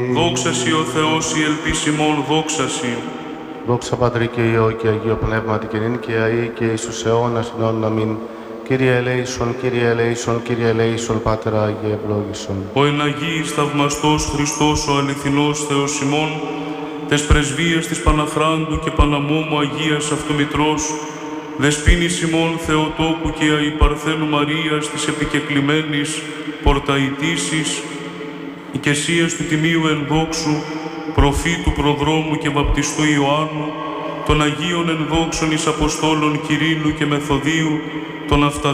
Δόξα Συ ο Θεός η ελπίσιμον, δόξα Συ. Δόξα Πατρί και Υιό και Αγίο Πνεύματι και νυν και αεί και εις τους αιώνας νόν αμήν. Κύριε ελέησον, Κύριε ελέησον, Κύριε ελέησον, Πάτερ Άγιε ευλόγησον. Ο εν Αγίης θαυμαστός Χριστός ο αληθινός Θεός ημών, τες πρεσβείες της Παναχράντου και Παναμόμου Αγίας Αυτομητρός, δεσποίνης ημών Θεοτόκου και αϊπαρθένου Μαρίας της επικεκλημένης πορταϊτήσης, οικεσίας του Τιμίου Ενδόξου, προφήτου προδρόμου και βαπτιστού Ιωάννου, των Αγίων Ενδόξων εις Αποστόλων Κυρίλλου και Μεθοδίου, των